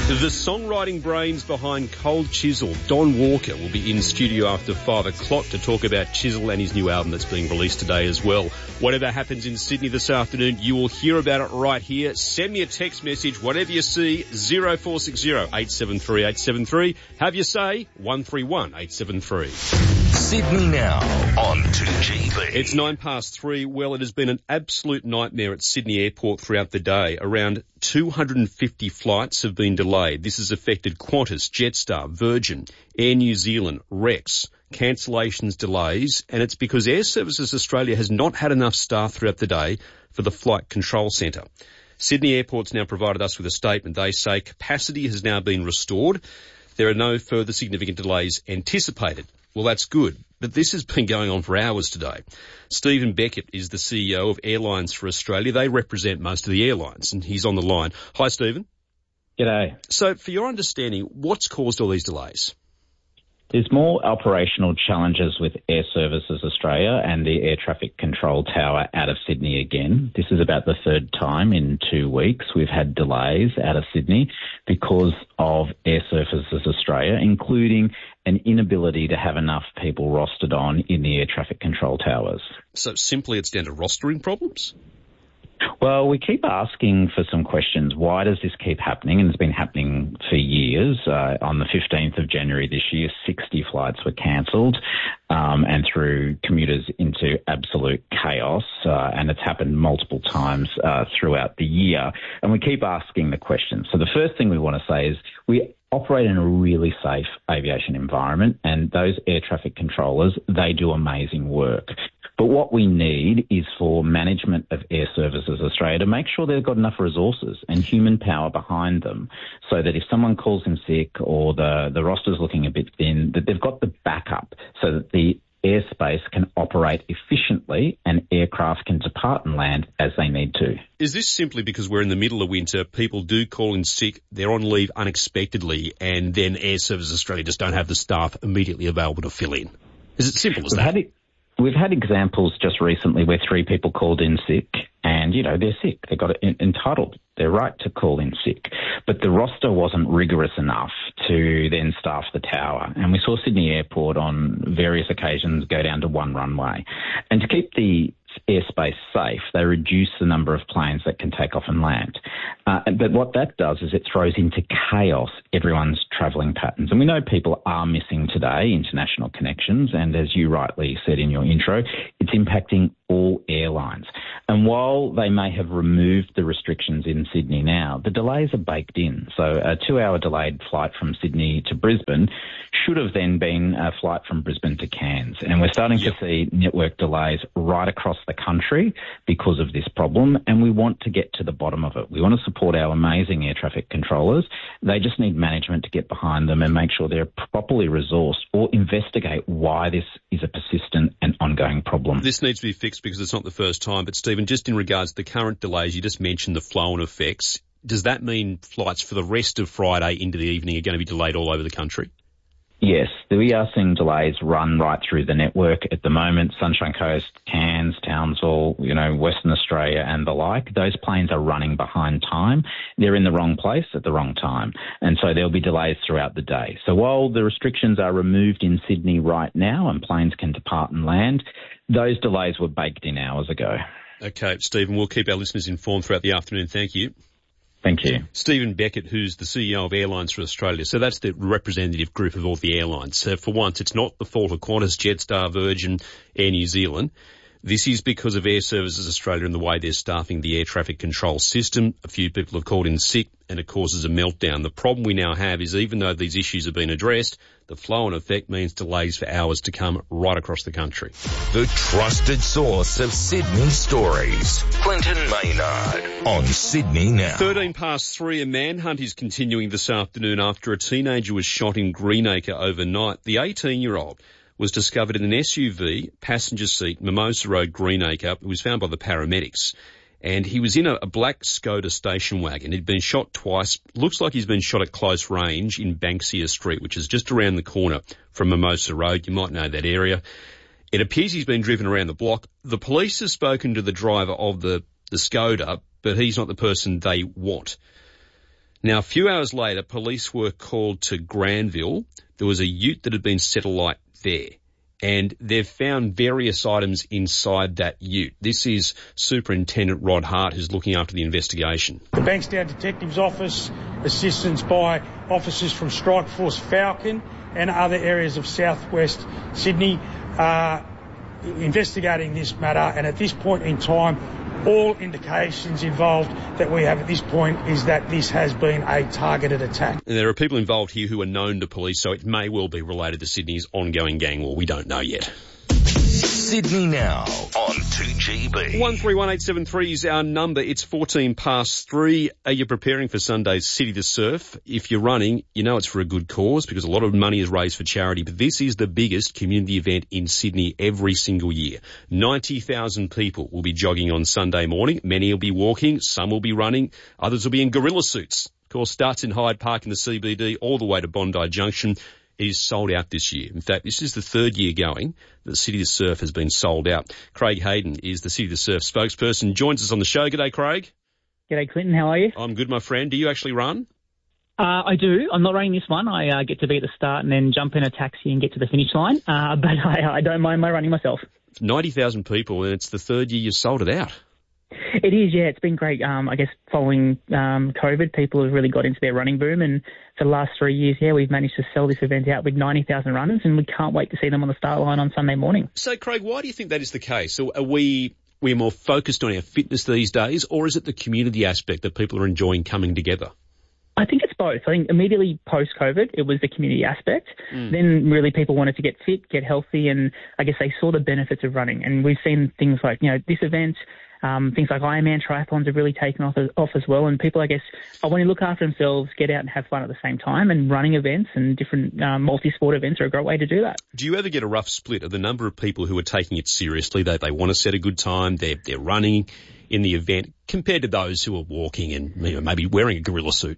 The songwriting brains behind Cold Chisel, Don Walker, will be in studio after 5 o'clock to talk about Chisel and his new album that's being released today as well. Whatever happens in Sydney this afternoon, you will hear about it right here. Send me a text message, whatever you see, 0460 873 873. Have your say, 131 873. Sydney Now on 2GB. It's 3:09. Well, it has been an absolute nightmare at Sydney Airport throughout the day. Around 250 flights have been delayed. This has affected Qantas, Jetstar, Virgin, Air New Zealand, Rex, cancellations, delays, and it's because Air Services Australia has not had enough staff throughout the day for the Flight Control Centre. Sydney Airport's now provided us with a statement. They say capacity has now been restored. There are no further significant delays anticipated. Well, that's good, but this has been going on for hours today. Stephen Beckett is the CEO of Airlines for Australia. They represent most of the airlines, and he's on the line. Hi, Stephen. G'day. So, for your understanding, what's caused all these delays? There's more operational challenges with Air Services Australia and the air traffic control tower out of Sydney again. This is about the third time in 2 weeks we've had delays out of Sydney because of Air Services Australia, including an inability to have enough people rostered on in the air traffic control towers. So simply it's down to rostering problems? Well, we keep asking for some questions. Why does this keep happening? And it's been happening for years. On the 15th of January this year, 60 flights were cancelled and threw commuters into absolute chaos. And it's happened multiple times throughout the year. And we keep asking the questions. So the first thing we want to say is we operate in a really safe aviation environment, and those air traffic controllers, they do amazing work. But what we need is for management of Air Services Australia to make sure they've got enough resources and human power behind them so that if someone calls in sick or the roster's looking a bit thin, that they've got the backup so that the airspace can operate efficiently and aircraft can depart and land as they need to. Is this simply because we're in the middle of winter, people do call in sick, they're on leave unexpectedly, and then Air Services Australia just don't have the staff immediately available to fill in? Is it simple as that? We've had examples just recently where 3 people called in sick and, they're sick. They got entitled. They're right to call in sick. But the roster wasn't rigorous enough to then staff the tower. And we saw Sydney Airport on various occasions go down to 1 runway. And to keep the airspace safe, they reduce the number of planes that can take off and land. But what that does is it throws into chaos everyone's travelling patterns. And we know people are missing today international connections. And as you rightly said in your intro, it's impacting all airlines. And while they may have removed the restrictions in Sydney now, the delays are baked in. So a 2-hour delayed flight from Sydney to Brisbane should have then been a flight from Brisbane to Cairns. And we're starting to see network delays right across the country because of this problem, and we want to get to the bottom of it. We want to support our amazing air traffic controllers. They just need management to get behind them and make sure they're properly resourced or investigate why this is a persistent and ongoing problem. This needs to be fixed because it's not the first time. But Stephen, just in regards to the current delays, you just mentioned the flow-on effects. Does that mean flights for the rest of Friday into the evening are going to be delayed all over the country? Yes, we are seeing delays run right through the network at the moment. Sunshine Coast, Cairns, Townsville, Western Australia and the like. Those planes are running behind time. They're in the wrong place at the wrong time. And so there'll be delays throughout the day. So while the restrictions are removed in Sydney right now and planes can depart and land, those delays were baked in hours ago. Okay, Stephen, we'll keep our listeners informed throughout the afternoon. Thank you. Thank you. Stephen Beckett, who's the CEO of Airlines for Australia. So that's the representative group of all the airlines. So for once, it's not the fault of Qantas, Jetstar, Virgin, Air New Zealand. This is because of Air Services Australia and the way they're staffing the air traffic control system. A few people have called in sick and it causes a meltdown. The problem we now have is even though these issues have been addressed, the flow-on effect means delays for hours to come right across the country. The trusted source of Sydney stories. Clinton Maynard on Sydney Now. 3:13, a manhunt is continuing this afternoon after a teenager was shot in Greenacre overnight. The 18-year-old was discovered in an SUV, passenger seat, Mimosa Road, Greenacre. It was found by the paramedics. And he was in a black Skoda station wagon. He'd been shot twice. Looks like he's been shot at close range in Banksia Street, which is just around the corner from Mimosa Road. You might know that area. It appears he's been driven around the block. The police have spoken to the driver of the Skoda, but he's not the person they want. Now, a few hours later, police were called to Granville. There was a ute that had been set alight there, and they've found various items inside that ute. This is Superintendent Rod Hart, who's looking after the investigation. The Bankstown Detectives Office, assistance by officers from Strike Force Falcon and other areas of southwest Sydney, are investigating this matter, and at this point in time, all indications involved that we have at this point is that this has been a targeted attack. And there are people involved here who are known to police, so it may well be related to Sydney's ongoing gang war. We don't know yet. Sydney Now on 2GB. 131873 is our number. It's 3:14. Are you preparing for Sunday's City to Surf? If you're running, you know it's for a good cause because a lot of money is raised for charity. But this is the biggest community event in Sydney every single year. 90,000 people will be jogging on Sunday morning. Many will be walking. Some will be running. Others will be in gorilla suits. Of course, starts in Hyde Park in the CBD all the way to Bondi Junction. It is sold out this year. In fact, this is the third year going that City to Surf has been sold out. Craig Hayden is the City to Surf spokesperson. Joins us on the show. G'day, Craig. G'day, Clinton. How are you? I'm good, my friend. Do you actually run? I do. I'm not running this one. I get to be at the start and then jump in a taxi and get to the finish line. But I don't mind my running myself. 90,000 people, and it's the third year you've sold it out. It is, yeah. It's been great. I guess following COVID, people have really got into their running boom, and for the last 3 years, yeah, we've managed to sell this event out with 90,000 runners, and we can't wait to see them on the start line on Sunday morning. So, Craig, why do you think that is the case? So are we're more focused on our fitness these days, or is it the community aspect that people are enjoying coming together? I think it's both. I think immediately post-COVID, it was the community aspect. Then really people wanted to get fit, get healthy, and I guess they saw the benefits of running. And we've seen things like, this event, things like Ironman triathlons have really taken off as well. And people, I guess, want to look after themselves, get out and have fun at the same time. And running events and different multi-sport events are a great way to do that. Do you ever get a rough split of the number of people who are taking it seriously, they want to set a good time, they're running in the event, compared to those who are walking and maybe wearing a gorilla suit?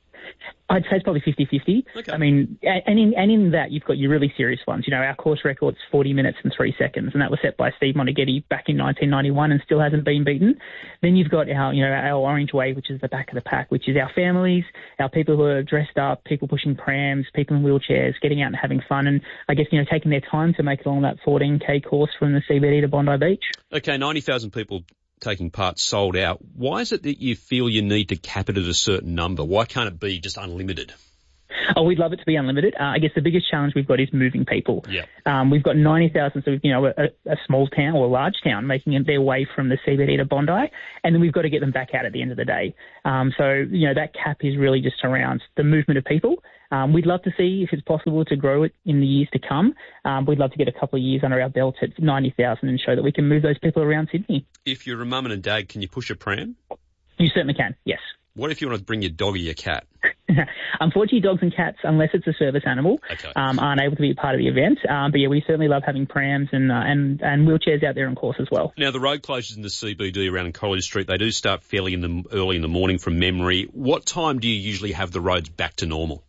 I'd say it's probably 50-50. Okay. I mean, and in that you've got your really serious ones. Our course record's 40 minutes and 3 seconds, and that was set by Steve Monteghetti back in 1991 and still hasn't been beaten. Then you've got our orange wave, which is the back of the pack, which is our families, our people who are dressed up, people pushing prams, people in wheelchairs, getting out and having fun, and I guess, taking their time to make it along that 14K course from the CBD to Bondi Beach. Okay, 90,000 people taking part, sold out. Why is it that you feel you need to cap it at a certain number? Why can't it be just unlimited? Oh, we'd love it to be unlimited. I guess the biggest challenge we've got is moving people. Yeah. We've got 90,000, so a small town or a large town making their way from the CBD to Bondi, and then we've got to get them back out at the end of the day. So that cap is really just around the movement of people. We'd love to see if it's possible to grow it in the years to come. We'd love to get a couple of years under our belt at 90,000 and show that we can move those people around Sydney. If you're a mum and a dad, can you push a pram? You certainly can, yes. What if you want to bring your dog or your cat? Unfortunately, dogs and cats, unless it's a service animal, aren't able to be a part of the event. But yeah, we certainly love having prams and wheelchairs out there on course as well. Now, the road closures in the CBD around College Street, they do start fairly early in the morning from memory. What time do you usually have the roads back to normal?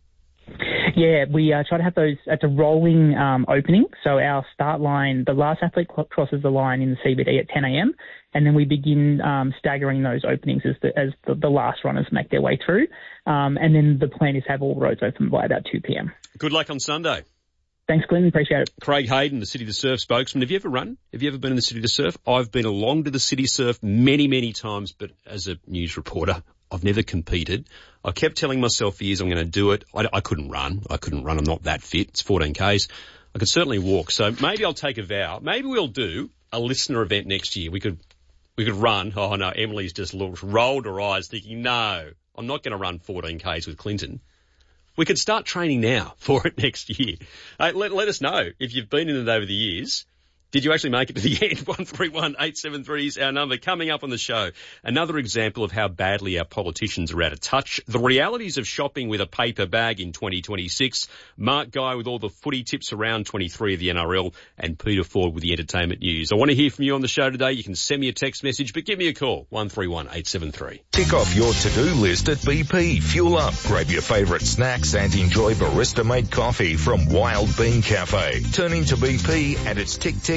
Yeah, we try to have those at a rolling opening. So our start line, the last athlete crosses the line in the CBD at 10 a.m. and then we begin staggering those openings as the last runners make their way through. And then the plan is to have all roads open by about 2 p.m. Good luck on Sunday. Thanks, Glenn. Appreciate it. Craig Hayden, the City to Surf spokesman. Have you ever run? Have you ever been in the City to Surf? I've been along to the City Surf many, many times, but as a news reporter, I've never competed. I kept telling myself for years I'm going to do it. I couldn't run. I'm not that fit. It's 14 Ks. I could certainly walk. So maybe I'll take a vow. Maybe we'll do a listener event next year. We could run. Oh, no, Emily's just rolled her eyes thinking, no, I'm not going to run 14 Ks with Clinton. We could start training now for it next year. Let us know if you've been in it over the years. Did you actually make it to the end? 131873 is our number. Coming up on the show, another example of how badly our politicians are out of touch. The realities of shopping with a paper bag in 2026. Mark Guy with all the footy tips around 23 of the NRL, and Peter Ford with the entertainment news. I want to hear from you on the show today. You can send me a text message, but give me a call, 131873. Tick off your to-do list at BP. Fuel up, grab your favourite snacks and enjoy barista-made coffee from Wild Bean Cafe. Turn into BP and it's tick, tick,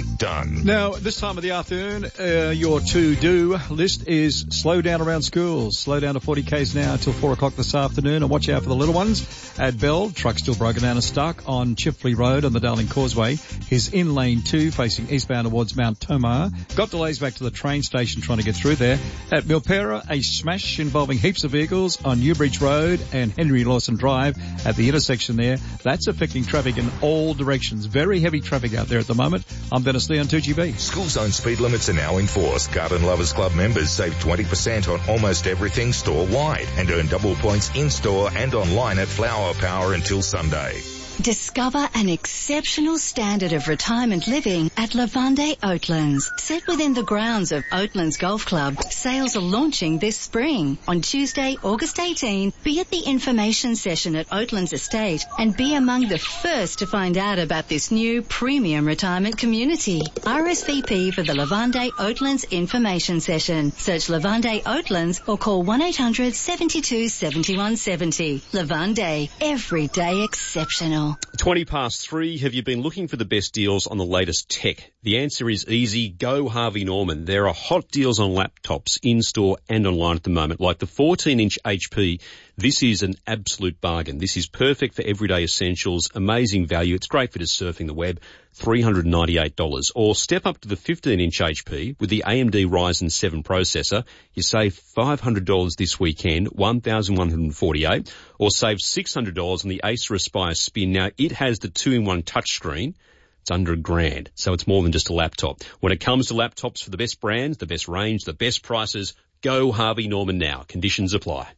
it done. Now, this time of the afternoon, your to-do list is slow down around schools. Slow down to 40 k's now until 4 o'clock this afternoon, and watch out for the little ones. At Bell, truck still broken down and stuck on Chifley Road on the Darling Causeway. Is in lane 2 facing eastbound towards Mount Tomah. Got delays back to the train station trying to get through there. At Milpera, a smash involving heaps of vehicles on Newbridge Road and Henry Lawson Drive at the intersection there. That's affecting traffic in all directions. Very heavy traffic out there at the moment. I'm Dennis Lee on 2GB. School zone speed limits are now enforced. Garden Lovers Club members save 20% on almost everything store-wide and earn double points in-store and online at Flower Power until Sunday. Discover an exceptional standard of retirement living at Lavande Oatlands. Set within the grounds of Oatlands Golf Club, sales are launching this spring. On Tuesday, August 18, be at the information session at Oatlands Estate and be among the first to find out about this new premium retirement community. RSVP for the Lavande Oatlands information session. Search Lavande Oatlands or call 1-800 72 71 70. Lavande, every day exceptional. 3:20. Have you been looking for the best deals on the latest tech? The answer is easy. Go Harvey Norman. There are hot deals on laptops in-store and online at the moment, like the 14-inch HP. This is an absolute bargain. This is perfect for everyday essentials, amazing value. It's great for just surfing the web, $398. Or step up to the 15-inch HP with the AMD Ryzen 7 processor. You save $500 this weekend, $1,148. Or save $600 on the Acer Aspire Spin. Now, it has the 2-in-1 touchscreen. It's under $1,000, so it's more than just a laptop. When it comes to laptops for the best brands, the best range, the best prices, go Harvey Norman now. Conditions apply.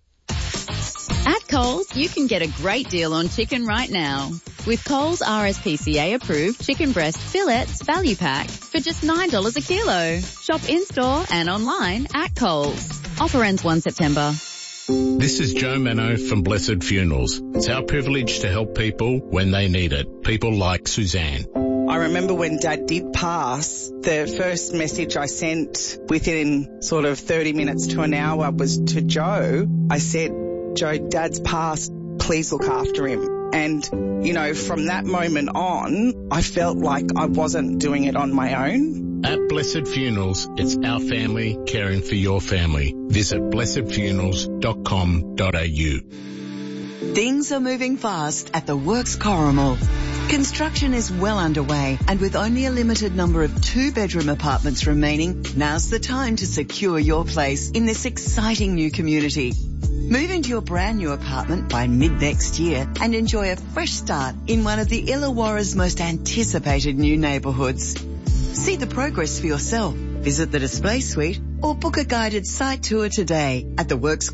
At Coles, you can get a great deal on chicken right now. With Coles RSPCA approved chicken breast fillets value pack for just $9 a kilo. Shop in-store and online at Coles. Offer ends 1 September. This is Joe Mano from Blessed Funerals. It's our privilege to help people when they need it. People like Suzanne. I remember when Dad did pass, the first message I sent within sort of 30 minutes to an hour was to Joe. I said, Joe, Dad's passed. Please look after him. And, you know, from that moment on, I felt like I wasn't doing it on my own. At Blessed Funerals, it's our family caring for your family. Visit blessedfunerals.com.au. Things are moving fast at the Works Corrimal. Construction is well underway, and with only a limited number of 2-bedroom apartments remaining, now's the time to secure your place in this exciting new community. Move into your brand new apartment by mid-next year and enjoy a fresh start in one of the Illawarra's most anticipated new neighbourhoods. See the progress for yourself. Visit the display suite or book a guided site tour today at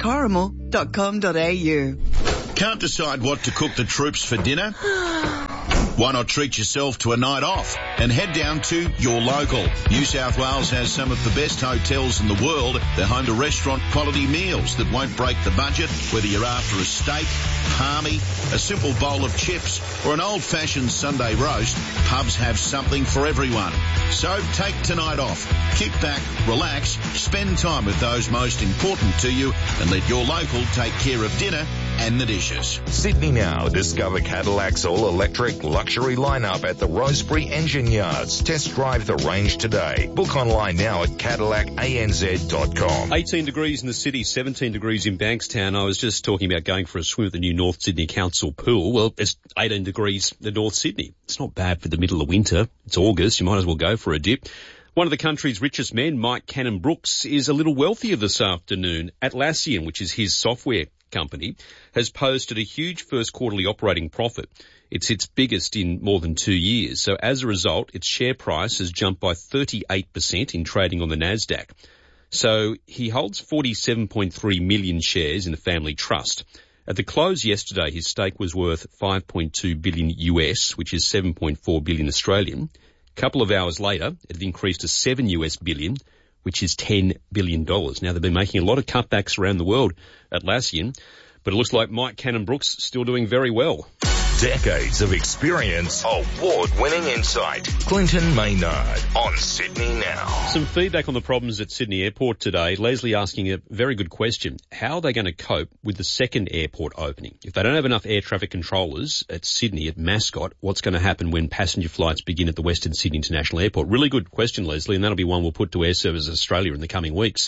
theworkscorrimal.com.au. Can't decide what to cook the troops for dinner? Why not treat yourself to a night off and head down to your local? New South Wales has some of the best hotels in the world. They're home to restaurant quality meals that won't break the budget, whether you're after a steak, palmy, a simple bowl of chips or an old-fashioned Sunday roast. Pubs have something for everyone. So take tonight off. Kick back, relax, spend time with those most important to you and let your local take care of dinner and the dishes. Sydney Now. Discover Cadillac's all-electric luxury lineup at the Rosebery Engine Yards. Test drive the range today. Book online now at CadillacANZ.com. 18 degrees in the city, 17 degrees in Bankstown. I was just talking about going for a swim at the new North Sydney Council pool. Well, it's 18 degrees in North Sydney. It's not bad for the middle of winter. It's August. You might as well go for a dip. One of the country's richest men, Mike Cannon-Brookes, is a little wealthier this afternoon. Atlassian, which is his software company, has posted a huge first quarterly operating profit. It's its biggest in more than 2 years. So as a result, its share price has jumped by 38% in trading on the NASDAQ. So he holds 47.3 million shares in the family trust. At the close yesterday, his stake was worth $5.2 billion US, which is 7.4 billion Australian. A couple of hours later, it had increased to $7 billion, which is $10 billion. Now, they've been making a lot of cutbacks around the world, Atlassian, but it looks like Mike Cannon-Brookes still doing very well. Decades of experience, award-winning insight. Clinton Maynard on Sydney Now. Some feedback on the problems at Sydney Airport today. Leslie asking a very good question. How are they going to cope with the second airport opening? If they don't have enough air traffic controllers at Sydney, at Mascot, what's going to happen when passenger flights begin at the Western Sydney International Airport? Really good question, Leslie, and that'll be one we'll put to Air Services Australia in the coming weeks.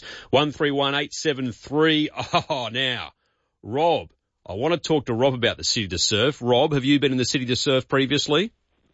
131873. Oh, now, Rob. I want to talk to Rob about the City to Surf. Rob, have you been in the City to Surf previously?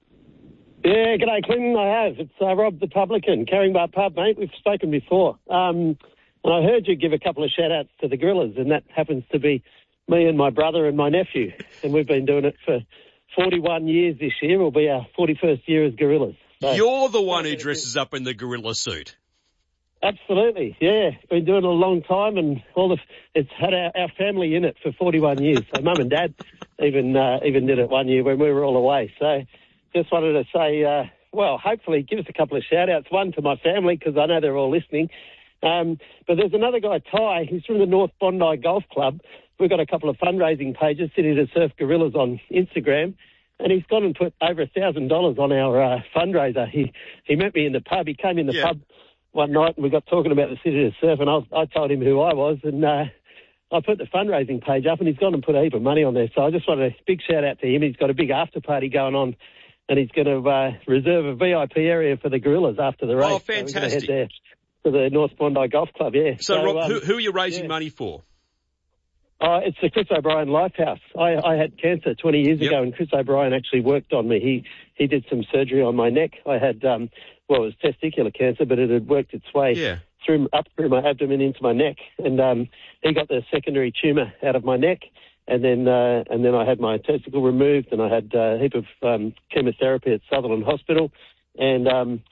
Yeah, g'day, Clinton. I have. It's Rob the Publican, Caringbah Pub, mate. We've spoken before. And I heard you give a couple of shout-outs to the Gorillas, and that happens to be me and my brother and my nephew. And we've been doing it for 41 years this year. It'll be our 41st year as Gorillas. So, you're the one who dresses up in the gorilla suit. Absolutely, yeah. Been doing it a long time, and it's had our family in it for 41 years. So Mum and Dad even did it one year when we were all away. So just wanted to say, hopefully give us a couple of shout-outs. One to my family, because I know they're all listening. But there's another guy, Ty. He's from the North Bondi Golf Club. We've got a couple of fundraising pages, City to Surf Gorillas on Instagram. And he's gone and put over $1,000 on our fundraiser. He met me in the pub. He came in the pub one night and we got talking about the City to Surf, and I told him who I was, and I put the fundraising page up, and he's gone and put a heap of money on there. So I just wanted a big shout out to him. He's got a big after party going on, and he's going to reserve a VIP area for the Gorillas after the race. Oh, fantastic. So we're going to head there to the North Bondi Golf Club, yeah. So Rob, who are you raising money for? It's the Chris O'Brien Lifehouse. I had cancer 20 years ago, and Chris O'Brien actually worked on me. He did some surgery on my neck. I had, it was testicular cancer, but it had worked its way up through my abdomen into my neck. And he got the secondary tumour out of my neck. And then I had my testicle removed, and I had a heap of chemotherapy at Sutherland Hospital. And I'm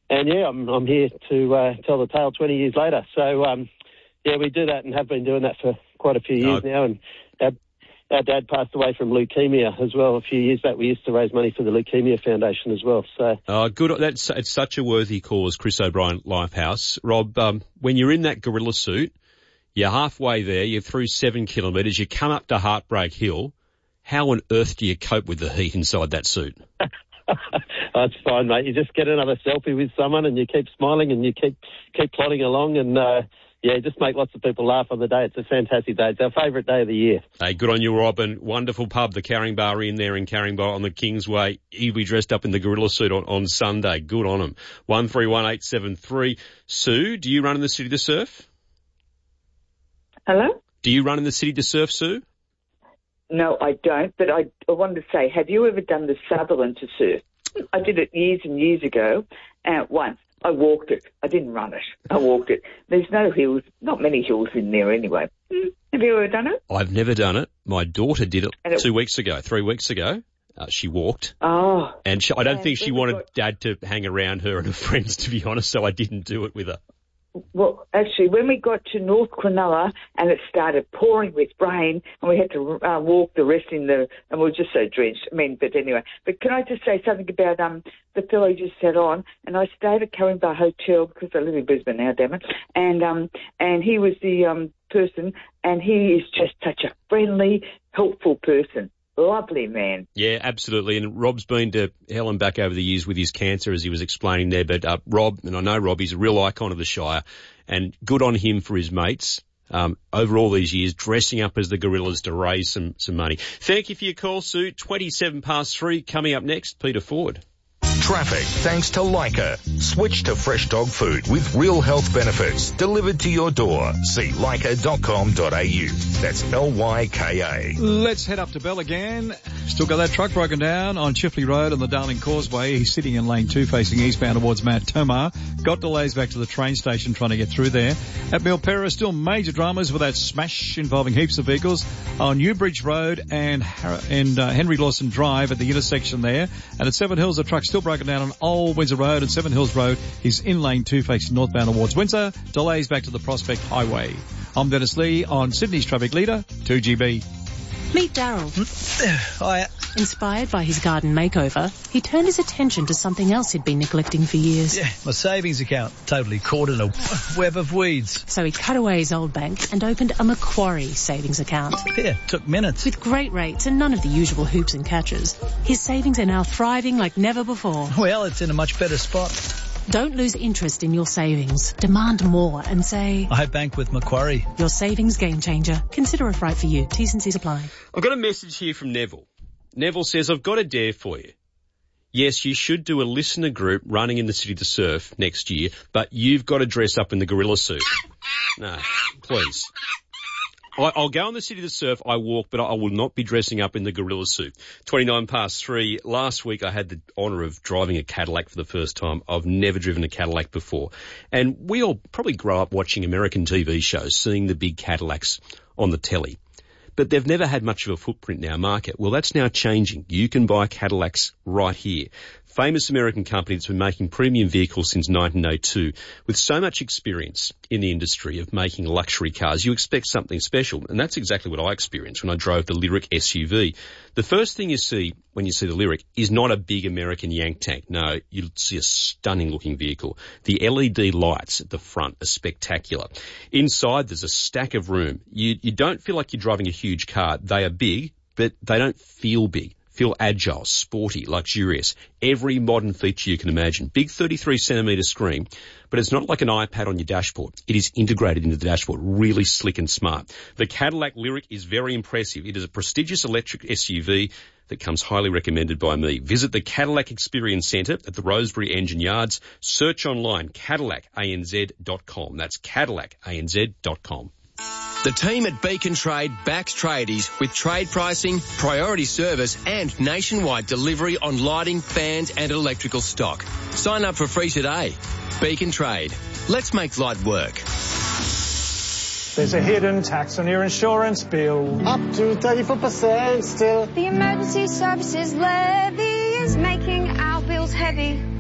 here to tell the tale 20 years later. So, we do that and have been doing that for quite a few years now. And our dad passed away from leukemia as well a few years back. We used to raise money for the Leukemia Foundation as well. So, good. It's such a worthy cause, Chris O'Brien Lifehouse. Rob, when you're in that gorilla suit, you're halfway there, you're through 7 kilometres, you come up to Heartbreak Hill. How on earth do you cope with the heat inside that suit? That's fine, mate. You just get another selfie with someone and you keep smiling and you keep plodding along and, just make lots of people laugh on the day. It's a fantastic day. It's our favourite day of the year. Hey, good on you, Rob, and wonderful pub, the Caringbah Inn there in Caringbah on the Kingsway. He'll be dressed up in the gorilla suit on Sunday. Good on him. 131873. Sue, do you run in the City to Surf? Hello? Do you run in the City to Surf, Sue? No, I don't, but I wanted to say, have you ever done the Sutherland to Surf? I did it years and years ago, once. I walked it. I didn't run it. I walked it. There's no hills, not many hills in there anyway. Have you ever done it? I've never done it. My daughter did it 3 weeks ago. She walked. Oh. And I don't think she wanted Dad to hang around her and her friends, to be honest, so I didn't do it with her. Well, actually, when we got to North Cronulla and it started pouring with rain and we had to walk the rest and we were just so drenched. But anyway. But can I just say something about the fellow you just sat on? And I stayed at Caringbah Hotel because I live in Brisbane now, damn it. And he was the person, and he is just such a friendly, helpful person. Lovely man. Yeah, absolutely. And Rob's been to hell and back over the years with his cancer, as he was explaining there. But Rob, and I know Rob, he's a real icon of the Shire, and good on him for his mates over all these years, dressing up as the Gorillas to raise some money. Thank you for your call, Sue. 3:27. Coming up next, Peter Ford. Traffic thanks to Leica. Switch to fresh dog food with real health benefits delivered to your door. See leica.com.au. That's Lyka. Let's head up to Bell again. Still got that truck broken down on Chifley Road on the Darling Causeway. He's sitting in lane 2 facing eastbound towards Mount Tomar. Got delays back to the train station trying to get through there. At Milpera, still major dramas with that smash involving heaps of vehicles on Newbridge Road and Henry Lawson Drive at the intersection there. And at Seven Hills, the truck's still broken down on Old Windsor Road, and Seven Hills Road is in lane 2 facing northbound towards Windsor. Delays back to the Prospect Highway. I'm Dennis Lee on Sydney's Traffic Leader, 2GB. Meet Daryl. Hi. Inspired by his garden makeover, he turned his attention to something else he'd been neglecting for years. Yeah, my savings account, totally caught in a web of weeds. So he cut away his old bank and opened a Macquarie savings account. Yeah, took minutes. With great rates and none of the usual hoops and catches, his savings are now thriving like never before. Well, it's in a much better spot. Don't lose interest in your savings. Demand more and say, I bank with Macquarie. Your savings game changer. Consider if right for you. T's and C's apply. I've got a message here from Neville. Neville says, I've got a dare for you. Yes, you should do a listener group running in the City to Surf next year, but you've got to dress up in the gorilla suit. No, please. I'll go on the City to Surf, I walk, but I will not be dressing up in the gorilla suit. 3:29. Last week I had the honour of driving a Cadillac for the first time. I've never driven a Cadillac before. And we all probably grow up watching American TV shows, seeing the big Cadillacs on the telly. But they've never had much of a footprint in our market. Well, that's now changing. You can buy Cadillacs right here. Famous American company that's been making premium vehicles since 1902. With so much experience in the industry of making luxury cars, you expect something special. And that's exactly what I experienced when I drove the Lyric SUV. The first thing you see when you see the Lyric is not a big American yank tank. No, you'll see a stunning looking vehicle. The LED lights at the front are spectacular. Inside there's a stack of room. You don't feel like you're driving a huge car. They are big, but they don't feel big. Feel agile, sporty, luxurious. Every modern feature you can imagine. Big 33-centimetre screen, but it's not like an iPad on your dashboard. It is integrated into the dashboard, really slick and smart. The Cadillac Lyric is very impressive. It is a prestigious electric SUV that comes highly recommended by me. Visit the Cadillac Experience Centre at the Rosebery Engine Yards. Search online, CadillacANZ.com. That's CadillacANZ.com. The team at Beacon Trade backs tradies with trade pricing, priority service and nationwide delivery on lighting, fans and electrical stock. Sign up for free today. Beacon Trade. Let's make light work. There's a hidden tax on your insurance bill. Up to 34% still. The emergency services levy is making our bills heavy.